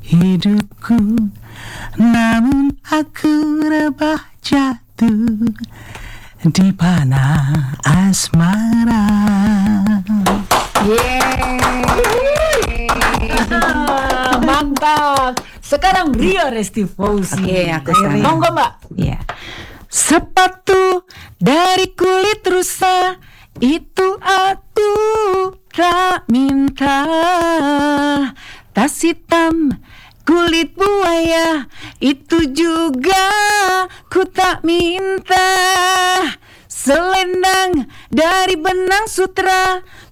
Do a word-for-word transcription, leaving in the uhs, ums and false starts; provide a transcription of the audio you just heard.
hidupku, namun aku rebah jatuh di panah asmara. Ah, mantap. Sekarang Ria Resti Fauzi. Oke, aku Ayo, sama. monggo Mbak. Ya. Sepatu dari kulit rusa itu aku tak minta. Tas hitam kulit buaya itu juga ku tak minta. Selendang dari benang sutra